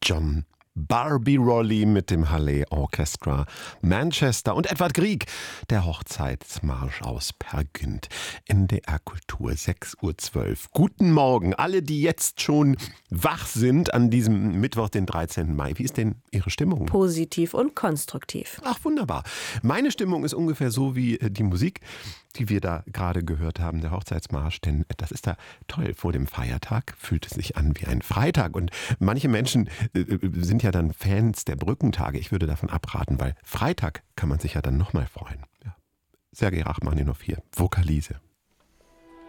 John. Barbie Rolli mit dem Hallé Orchestra Manchester und Edvard Grieg, der Hochzeitsmarsch aus Peer Gynt. NDR Kultur, 6:12 Uhr. Guten Morgen, alle, die jetzt schon wach sind an diesem Mittwoch, den 13. Mai. Wie ist denn Ihre Stimmung? Positiv und konstruktiv. Ach, wunderbar. Meine Stimmung ist ungefähr so wie die Musik, die wir da gerade gehört haben, der Hochzeitsmarsch. Denn das ist da toll. Vor dem Feiertag fühlt es sich an wie ein Freitag. Und manche Menschen sind ja dann Fans der Brückentage. Ich würde davon abraten, weil Freitag kann man sich ja dann nochmal freuen. Ja. Sergei Rachmaninow hier, Vokalise.